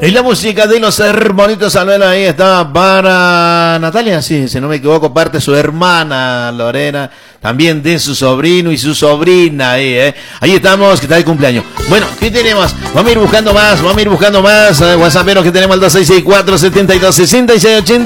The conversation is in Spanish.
Y la música de los hermanitos Albelo ahí está para Natalia, sí, si no me equivoco, parte su hermana Lorena, también de su sobrino y su sobrina ahí, Ahí estamos, que está el cumpleaños. Bueno, ¿qué tenemos? Vamos a ir buscando más, WhatsApp, pero que tenemos al 2664 72 66 80.